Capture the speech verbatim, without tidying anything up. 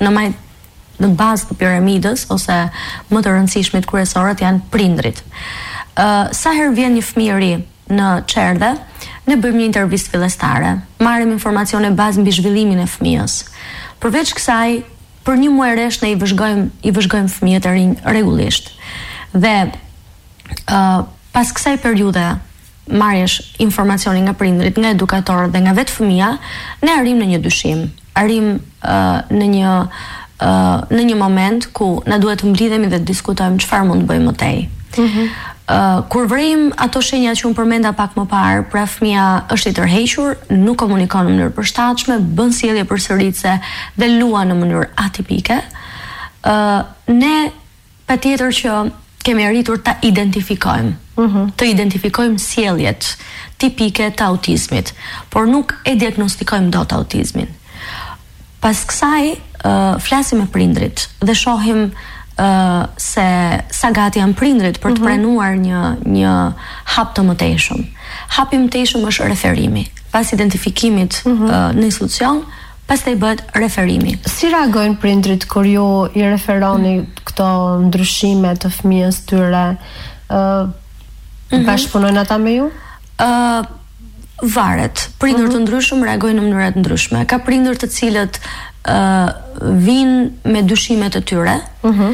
në maj në bazë të piramidës ose më të rëndësishmit kryesorët janë prindrit. Uh, sa herë vjen një fëmijë i ri në çerdhe, ne bëjmë një intervistë fillestare, marrim informacione bazë mbi zhvillimin e fëmijës. Përveç kësaj, për një muaj rresht ne i vëzhgojmë i vëzhgojmë fëmijët e rinj rregullisht. Dhe uh, pas kësaj periudhe marrësh informacionin nga prindrit, nga edukatorët dhe nga vetë fëmia, ne arrim në një dyshim, arrim uh, në një uh, në një moment ku na duhet të mblidhemi dhe të diskutojmë çfarë mund të bëjmë më tej. Mm-hmm. Uh, kur vrim ato shenjat që unë përmenda pak më parë, pra fëmia është i tërhequr, nuk komunikon në mënyrë përshtatshme, bën sjellje përsëritse dhe luan në mënyrë atipike, uh, ne patjetër që kemi arritur ta identifikojmë, mm-hmm. të identifikojmë sjelljet tipike të autizmit, por nuk e diagnostikojmë dot autizmin. Pas kësaj, uh, flasim me prindrit dhe shohim Uh, se sa gati janë prindrit për të mm-hmm. pranuar një një hap të mëtejshëm. Hapi i mëtejshëm është referimi. Pas identifikimit mm-hmm. uh, në institucion, pastaj bëhet referimi. Si reagojnë prindrit kur ju i referoni mm-hmm. këto ndryshime të fëmijës tyre? Uh, mm-hmm. Bashkëpunojnë ata me ju? Uh, varet. Prindër mm-hmm. të ndryshëm reagojnë në mënyra të ndryshme. Ka prindër të cilët uh, vinë me dyshimet e tyre, mm-hmm.